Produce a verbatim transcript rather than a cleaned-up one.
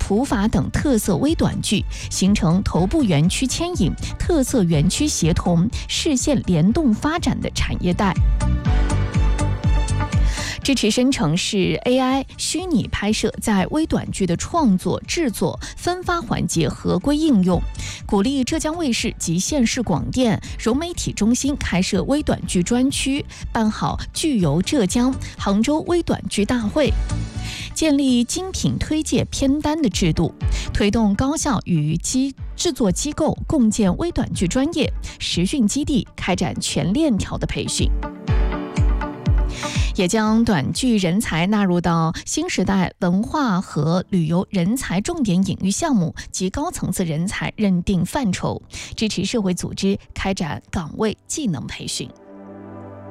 普法等特色微短剧，形成头部园区牵引、特色园区协同、市县联动发展的产业带。支持生成式 A I 虚拟拍摄在微短剧的创作、制作、分发环节合规应用，鼓励浙江卫视及县市广电、融媒体中心开设微短剧专区，办好剧游浙江、杭州微短剧大会，建立精品推介片单的制度，推动高校与机制作机构共建微短剧专业实训基地，开展全链条的培训。也将短剧人才纳入到新时代文化和旅游人才重点领域项目及高层次人才认定范畴，支持社会组织开展岗位技能培训。